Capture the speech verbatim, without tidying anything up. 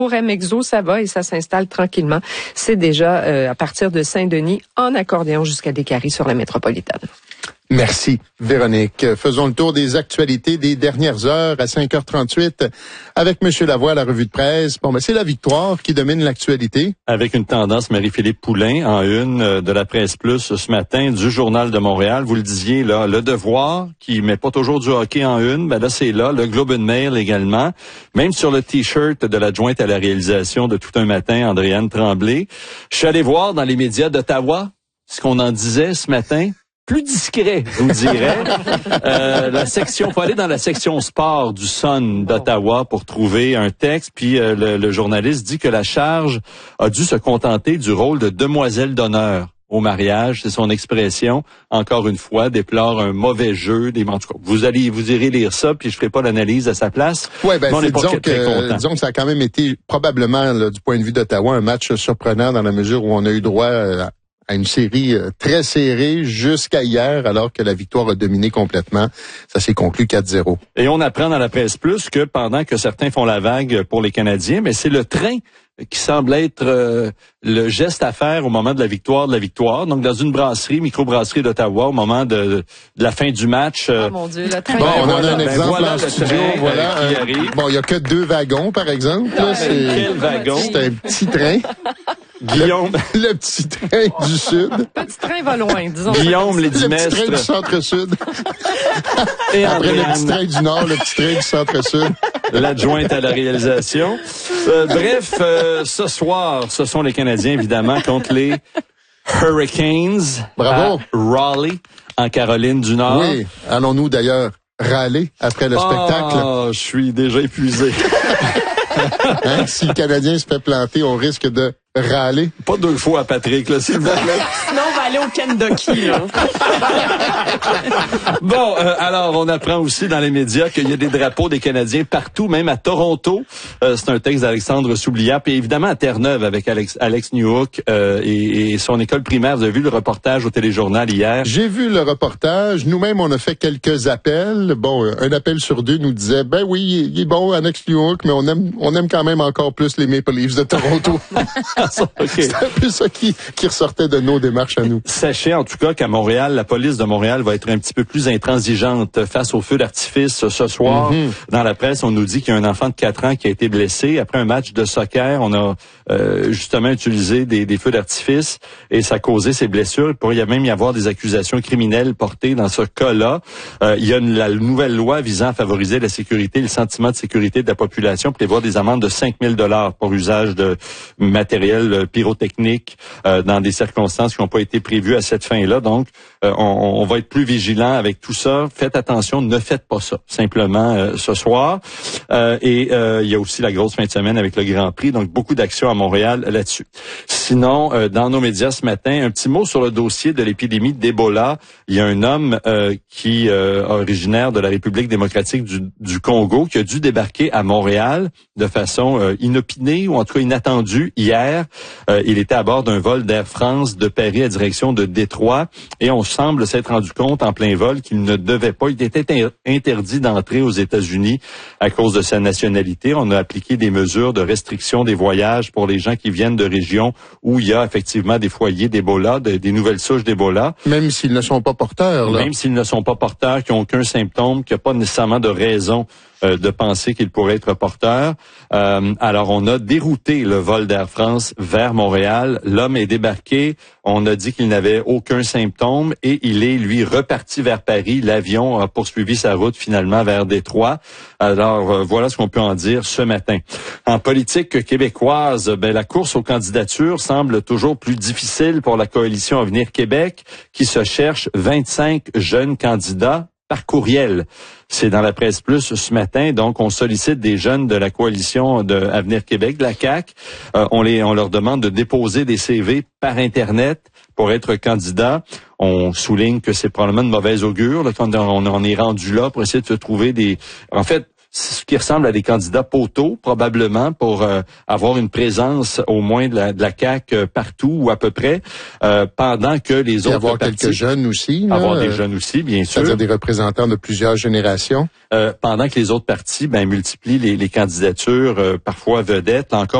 Pour Amexo, ça va et ça s'installe tranquillement. C'est déjà euh, à partir de Saint-Denis en accordéon jusqu'à Décarie sur la métropolitaine. Merci, Véronique. Faisons le tour des actualités des dernières heures à cinq heures trente-huit avec Monsieur Lavoie à la revue de presse. Bon, ben, c'est la victoire qui domine l'actualité. Avec une tendance, Marie-Philippe Poulain, en une de la Presse Plus ce matin, du Journal de Montréal. Vous le disiez, là, Le Devoir, qui met pas toujours du hockey en une, ben là, c'est là. Le Globe and Mail également. Même sur le T-shirt de l'adjointe à la réalisation de Tout un matin, Andréane Tremblay. Je suis allé voir dans les médias d'Ottawa ce qu'on en disait ce matin. Plus discret, je vous dirais. euh, la section, faut aller dans la section sport du Sun d'Ottawa pour trouver un texte. Puis euh, le, le journaliste dit que la charge a dû se contenter du rôle de demoiselle d'honneur au mariage, c'est son expression. Encore une fois, déplore un mauvais jeu. Des, en tout cas, vous allez, vous irez lire ça, puis je ferai pas l'analyse à sa place. Ouais, ben, c'est, disons que, disons que ça a quand même été probablement, là, du point de vue d'Ottawa, un match surprenant dans la mesure où on a eu droit à à une série très serrée jusqu'à hier, alors que la victoire a dominé complètement. Ça s'est conclu quatre zéro. Et on apprend dans la Presse Plus que pendant que certains font la vague pour les Canadiens, mais c'est le train qui semble être euh, le geste à faire au moment de la victoire de la victoire. Donc, dans une brasserie, microbrasserie d'Ottawa, au moment de, de la fin du match. Euh, oh mon Dieu, le train. Bon, on voilà, en a un exemple ben voilà en studio. Train, Voilà. euh, qui un, arrive. Bon, il y a que deux wagons, par exemple. Là, c'est, quel wagon? C'est un petit train. Guillaume. Le, le petit train du Sud. Le petit train va loin, disons. Guillaume, les Le petit dimestres. train du Centre-Sud. Et Après le Andréane, petit train du Nord, le petit train du Centre-Sud. l'adjointe à la réalisation. Euh, bref, euh, ce soir, ce sont les Canadiens, évidemment, contre les Hurricanes. Bravo. À Raleigh, en Caroline du Nord. Oui. Allons-nous d'ailleurs râler après le oh, spectacle? Je suis déjà épuisé. Hein? Si le Canadien se fait planter, on risque de râler. Pas deux fois, Patrick, là, s'il vous plaît. Sinon, on va aller au Kentucky, là. Bon, euh, alors, on apprend aussi dans les médias qu'il y a des drapeaux des Canadiens partout, même à Toronto. Euh, c'est un texte d'Alexandre Soubliat. Puis évidemment, à Terre-Neuve, avec Alex, Alex Newhook euh, et, et son école primaire. Vous avez vu le reportage au téléjournal hier? J'ai vu le reportage. Nous-mêmes, on a fait quelques appels. Bon, un appel sur deux nous disait, ben oui, il est bon, Alex Newhook, mais on aime, on aime quand même encore plus les Maple Leafs de Toronto. Okay. C'est un peu ça qui, qui ressortait de nos démarches à nous. Sachez en tout cas qu'à Montréal, la police de Montréal va être un petit peu plus intransigeante face au feu d'artifice ce soir. Mm-hmm. Dans la presse, on nous dit qu'il y a un enfant de quatre ans qui a été blessé. Après un match de soccer, on a euh, justement utilisé des, des feux d'artifice et ça a causé ces blessures. Il pourrait même y avoir des accusations criminelles portées dans ce cas-là. Euh, il y a une, la nouvelle loi visant à favoriser la sécurité et le sentiment de sécurité de la population, prévoit des amendes de cinq mille dollars pour usage de matériel pyrotechnique euh, dans des circonstances qui n'ont pas été prévues à cette fin-là. Donc, euh, on, on va être plus vigilant avec tout ça. Faites attention, ne faites pas ça, simplement euh, ce soir. Euh, et euh, il y a aussi la grosse fin de semaine avec le Grand Prix, donc beaucoup d'actions à Montréal là-dessus. Sinon, euh, dans nos médias ce matin, un petit mot sur le dossier de l'épidémie d'Ebola. Il y a un homme euh, qui euh, originaire de la République démocratique du, du Congo qui a dû débarquer à Montréal de façon euh, inopinée ou en tout cas inattendue hier. Euh, il était à bord d'un vol d'Air France de Paris à direction de Détroit et on semble s'être rendu compte en plein vol qu'il ne devait pas, il était interdit d'entrer aux États-Unis à cause de sa nationalité. On a appliqué des mesures de restriction des voyages pour les gens qui viennent de régions où il y a effectivement des foyers d'Ebola, de, des nouvelles souches d'Ebola. Même s'ils ne sont pas porteurs, là. Même s'ils ne sont pas porteurs, qui n'ont aucun symptôme, qui n'ont pas nécessairement de raison euh, de penser qu'ils pourraient être porteurs. Euh, alors, on a dérouté le vol d'Air France vers Montréal. L'homme est débarqué. On a dit qu'il n'avait aucun symptôme et il est, lui, reparti vers Paris. L'avion a poursuivi sa route finalement vers Détroit. Alors, euh, voilà ce qu'on peut en dire ce matin. En politique québécoise, ben, la course aux candidatures semble toujours plus difficile pour la coalition Avenir Québec qui se cherche vingt-cinq jeunes candidats par courriel. C'est dans la Presse Plus ce matin. Donc, on sollicite des jeunes de la coalition de Avenir Québec, de la C A Q. Euh, on, les, on leur demande de déposer des C V par Internet pour être candidat. On souligne que c'est probablement de mauvaise augure là, quand on, on est rendu là pour essayer de se trouver des... En fait, ce qui ressemble à des candidats poteaux, probablement, pour euh, avoir une présence au moins de la, de la C A Q euh, partout ou à peu près, euh, pendant que les Et autres avoir partis... quelques jeunes aussi. Là, avoir des euh, jeunes aussi, bien sûr. C'est-à-dire des représentants de plusieurs générations. Euh, pendant que les autres partis ben, multiplient les, les candidatures, euh, parfois vedettes. Encore